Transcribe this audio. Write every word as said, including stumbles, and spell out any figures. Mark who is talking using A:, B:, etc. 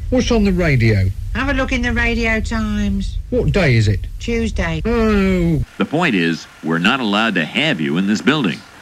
A: What's on the radio?
B: Have a look in the Radio Times.
A: What day is it?
B: Tuesday.
A: Oh.
C: The point is, we're not allowed to have you in this building.